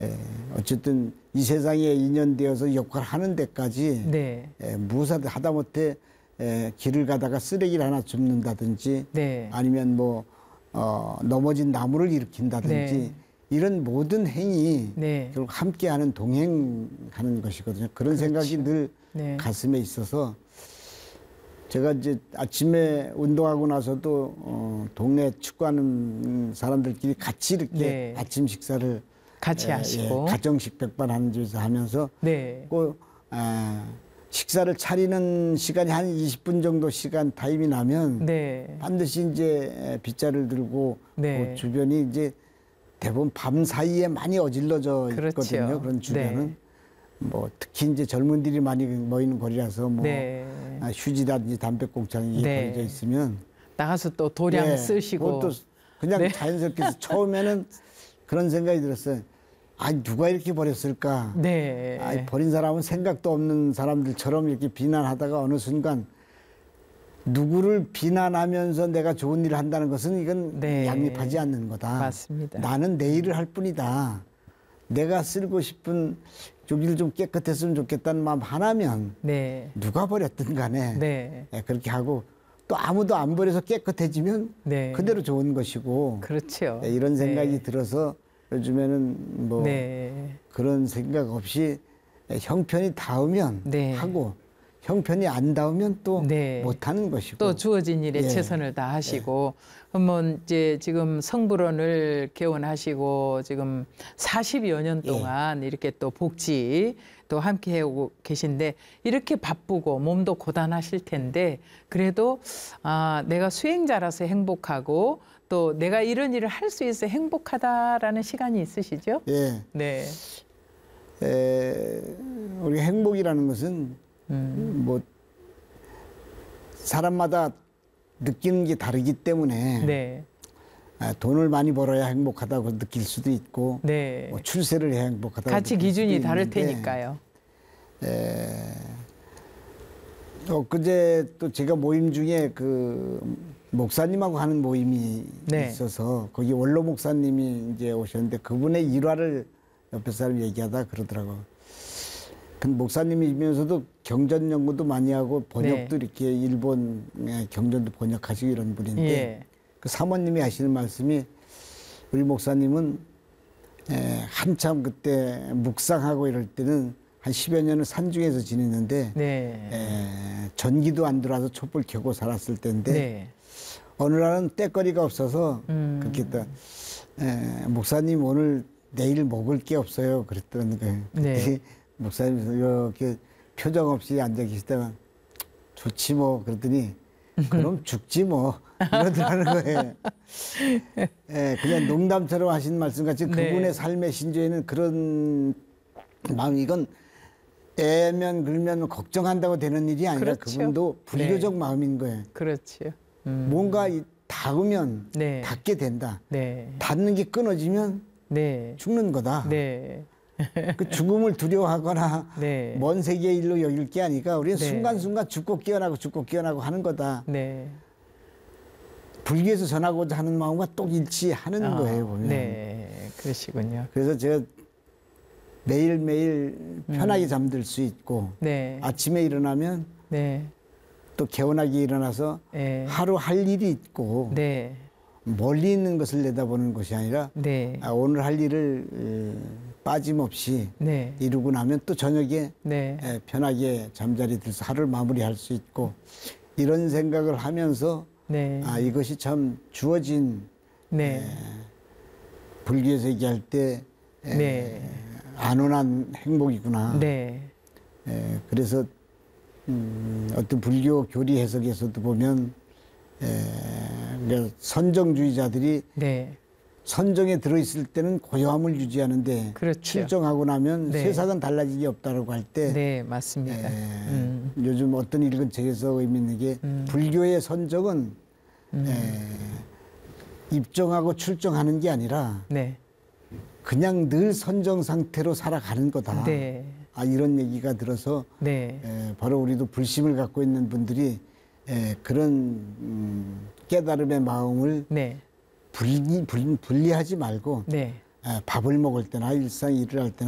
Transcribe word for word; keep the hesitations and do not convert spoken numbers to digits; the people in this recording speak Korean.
에, 어쨌든 이 세상에 인연되어서 역할을 하는 데까지 네. 에, 무사도 하다못해 에, 길을 가다가 쓰레기를 하나 줍는다든지 네. 아니면 뭐 어, 넘어진 나무를 일으킨다든지 네. 이런 모든 행위 네. 결국 함께하는 동행하는 것이거든요. 그런 그렇죠. 생각이 늘 네. 가슴에 있어서 제가 이제 아침에 운동하고 나서도 어, 동네 축구하는 사람들끼리 같이 이렇게 네. 아침 식사를 같이 에, 하시고. 예, 가정식 백반하는 집에서 하면서 네. 꼭 아, 식사를 차리는 시간이 한 이십 분 정도 시간 타임이 나면 네. 반드시 이제 빗자를 들고 네. 그 주변이 이제 대부분 밤 사이에 많이 어질러져 그렇죠. 있거든요. 그런 주변은. 네. 뭐 특히 이제 젊은들이 많이 모이는 거리라서 뭐 네. 아, 휴지라든지 담배꽁초가 네. 버려져 있으면 나가서 또 도량 예, 쓰시고. 그것도 그냥 네. 자연스럽게 처음에는 그런 생각이 들었어요. 아, 누가 이렇게 버렸을까? 네. 아, 버린 사람은 생각도 없는 사람들처럼 이렇게 비난하다가 어느 순간 누구를 비난하면서 내가 좋은 일을 한다는 것은 이건 네. 양립하지 않는 거다. 맞습니다. 나는 내 일을 할 뿐이다. 내가 쓰고 싶은 여기를 좀 깨끗했으면 좋겠다는 마음 하나면 네. 누가 버렸든 간에 네. 예, 그렇게 하고 또 아무도 안 버려서 깨끗해지면 네. 그대로 좋은 것이고 그렇죠. 예, 이런 생각이 네. 들어서 요즘에는 뭐 네. 그런 생각 없이 형편이 닿으면 네. 하고 형편이 안 닿으면 또 네. 못하는 것이고 또 주어진 일에 예. 최선을 다하시고 그러면 이제 지금 성불원을 개원하시고 지금 사십여 년 동안 이렇게 또 복지 또 함께 해오고 계신데 이렇게 바쁘고 몸도 고단하실 텐데 그래도 아 내가 수행자라서 행복하고 또 내가 이런 일을 할 수 있어 행복하다라는 시간이 있으시죠? 예. 네. 에, 우리 행복이라는 것은 음. 뭐 사람마다 느끼는 게 다르기 때문에 네. 아, 돈을 많이 벌어야 행복하다고 느낄 수도 있고 네. 뭐 출세를 해야 행복하다고 가치 느낄 기준이 수도 다를 있는데, 테니까요. 에, 엊그제 또 제가 모임 중에 그 목사님하고 하는 모임이 네. 있어서 거기 원로 목사님이 이제 오셨는데 그분의 일화를 옆에 사람 얘기하다 그러더라고. 그 목사님이면서도 경전 연구도 많이 하고 번역도 네. 이렇게 일본 경전도 번역하시고 이런 분인데 예. 그 사모님이 하시는 말씀이 우리 목사님은 에, 한참 그때 묵상하고 이럴 때는 한 십여 년을 산중에서 지냈는데 네. 에, 전기도 안 들어와서 촛불 켜고 살았을 때인데 네. 어느 날은 때거리가 없어서 음. 그렇게 또 에, 목사님 오늘 내일 먹을 게 없어요 그랬더니 거예요. 네. 목사님이 이렇게 표정 없이 앉아 계시다가 좋지 뭐 그랬더니 그럼 죽지 뭐 이러더라는 거예요. 예, 그냥 농담처럼 하신 말씀 같이 네. 그분의 삶의 신조에는 그런 마음 이건 애면 그러면 걱정한다고 되는 일이 아니라 그렇죠. 그분도 불교적 네. 마음인 거예요. 그렇죠. 음. 뭔가 이 닿으면 네. 닿게 된다. 네. 닿는 게 끊어지면 네. 죽는 거다. 네. 그 죽음을 두려워하거나 네. 먼 세계의 일로 여길 게 아니라 우리는 네. 순간순간 죽고 깨어나고 죽고 깨어나고 하는 거다. 네. 불교에서 전하고자 하는 마음과 똑 일치하는 아, 거예요 보면. 네. 그러시군요. 그래서 제가 매일매일 편하게 잠들 수 있고 네. 아침에 일어나면 네. 또 개운하게 일어나서 네. 하루 할 일이 있고 네. 멀리 있는 것을 내다보는 것이 아니라 네. 아, 오늘 할 일을 에, 빠짐없이 네. 이루고 나면 또 저녁에 네. 에, 편하게 잠자리 들어서 하루를 마무리할 수 있고 이런 생각을 하면서 네. 아 이것이 참 주어진 네. 불교에서 얘기할 때 에, 네. 안온한 행복이구나. 네. 에, 그래서 음, 어떤 불교 교리 해석에서도 보면 에, 그러니까 선정주의자들이 네. 선정에 들어있을 때는 고요함을 유지하는데 그렇죠. 출정하고 나면 네. 세상은 달라지기 없다고 할 때 네, 맞습니다. 에, 음. 요즘 어떤 읽은 책에서 의미 있는 게 음. 불교의 선정은 음. 에, 입정하고 출정하는 게 아니라 네. 그냥 늘 선정 상태로 살아가는 거다. 네. 아, 이런 얘기가 들어서 네. 에, 바로 우리도 불심을 갖고 있는 분들이 에, 그런 음, 깨달음의 마음을 네. 분리, 분, 분리하지 말고 네. 밥을 먹을 때나 일상 일을 할 때는